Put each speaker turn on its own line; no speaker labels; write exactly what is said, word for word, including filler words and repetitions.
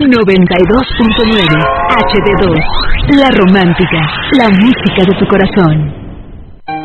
noventa y dos punto nueve H D dos. La romántica, la música de tu corazón.